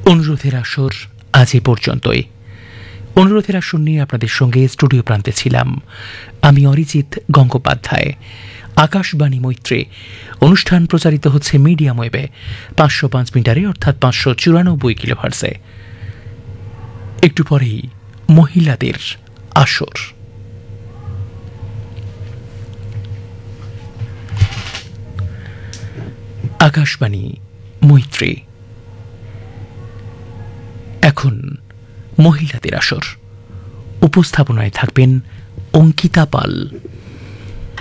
অনুরোধের আসর আজ এ পর্যন্তই। অনুরোধের আসর নিয়ে আপনাদের সঙ্গে স্টুডিও প্রান্তে ছিলাম আমি অরিজিৎ গঙ্গোপাধ্যায়। আকাশবাণী মৈত্রী অনুষ্ঠান প্রচারিত হচ্ছে মিডিয়াম ওয়েবে 505 মিটারে অর্থাৎ 594 কিলোহার্টজে। একটু পরেই মহিলাদের আসর। আকাশবাণী মৈত্রী, এখন মহিলাদের আসর। উপস্থাপনায় থাকবেন অঙ্কিতা পাল।